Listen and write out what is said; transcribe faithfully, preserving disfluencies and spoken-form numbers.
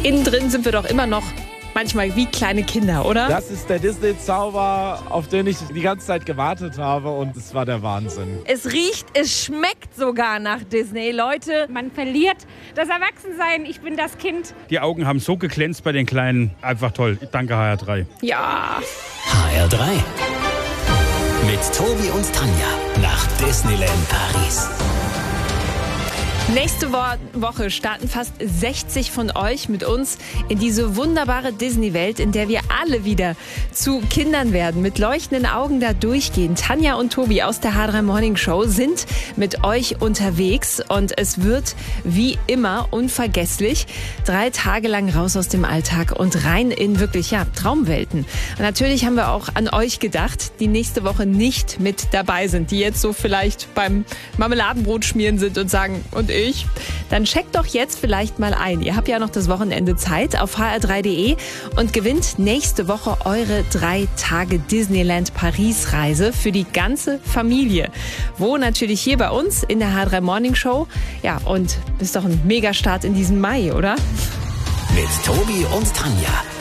innen drin sind wir doch immer noch manchmal wie kleine Kinder, oder? Das ist der Disney-Zauber, auf den ich die ganze Zeit gewartet habe, und es war der Wahnsinn. Es riecht, es schmeckt sogar nach Disney, Leute. Man verliert das Erwachsensein. Ich bin das Kind. Die Augen haben so geglänzt bei den Kleinen. Einfach toll. Danke, H R drei. Ja. H R drei. Mit Tobi und Tanja nach Disneyland Paris. Nächste Wo- Woche starten fast sechzig von euch mit uns in diese wunderbare Disney-Welt, in der wir alle wieder zu Kindern werden, mit leuchtenden Augen da durchgehen. Tanja und Tobi aus der H drei Morning Show sind mit euch unterwegs und es wird wie immer unvergesslich. Drei Tage lang raus aus dem Alltag und rein in wirklich, ja, Traumwelten. Und natürlich haben wir auch an euch gedacht, die nächste Woche nicht mit dabei sind, die jetzt so vielleicht beim Marmeladenbrot schmieren sind und sagen, und ich? Dann checkt doch jetzt vielleicht mal ein. Ihr habt ja noch das Wochenende Zeit auf h r drei punkt d e und gewinnt nächste Woche eure drei Tage Disneyland Paris Reise für die ganze Familie. Wo natürlich hier bei uns in der H drei Morning Show. Ja, und ist doch ein Megastart in diesem Mai, oder? Mit Tobi und Tanja.